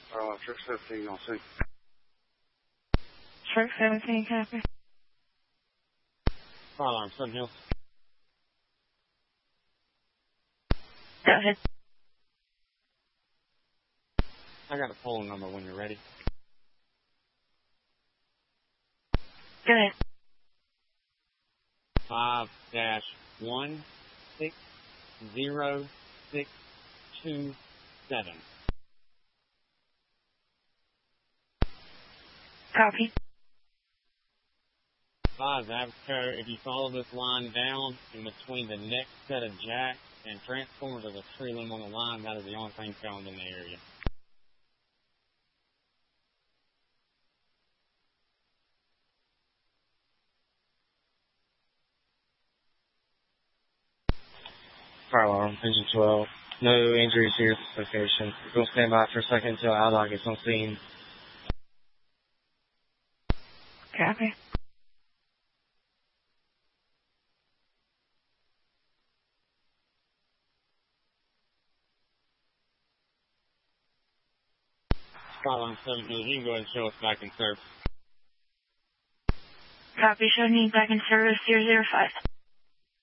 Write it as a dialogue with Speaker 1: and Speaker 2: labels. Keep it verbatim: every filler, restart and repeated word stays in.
Speaker 1: Uh, Trick seventeen, I'll see.
Speaker 2: Trick seventeen, copy.
Speaker 3: Fire alarm, Sun Hills.
Speaker 2: Go ahead.
Speaker 3: I got a phone number when you're ready.
Speaker 2: Go ahead.
Speaker 3: Five dash one six zero six two seven.
Speaker 2: Copy.
Speaker 3: Five Avatar, if you follow this line down in between the next set of jacks and transformers, there's a tree limb on the line. That is the only thing found in the area. Fire alarm, engine twelve. No injuries here at this location. We'll stand by for a second until Allied gets on scene.
Speaker 2: Copy.
Speaker 3: Skyline seventeen, you can go ahead and show us back in service.
Speaker 2: Copy, showing you back in service zero zero five.